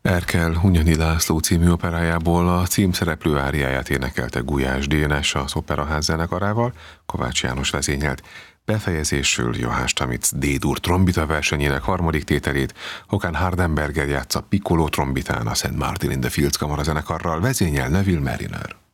Erkel Hunyadi László című operájából a címszereplő áriáját énekelte Gulyás Dénes az Operaház zenekarával, Kovács János vezényelt. Befejezésül Johann Stamitz D-dur trombita versenyének harmadik tételét Håkan Hardenberger játsza piccolo trombitán a St. Martin in the Fields kamarazenekarral, vezényel Neville Marriner.